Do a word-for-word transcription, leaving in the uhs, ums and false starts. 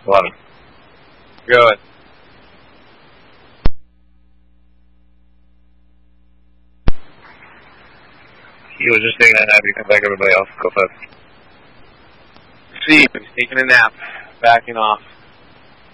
Eleven. Go ahead. He was just taking a nap. You can back everybody off. Go fast. Steve, he's taking a nap. Backing off.